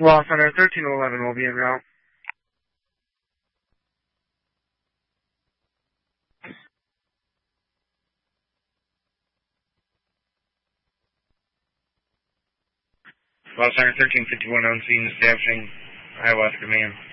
Lost Center 1311 will be en route. Lost Center 1351 on scene establishing ayahuasca command.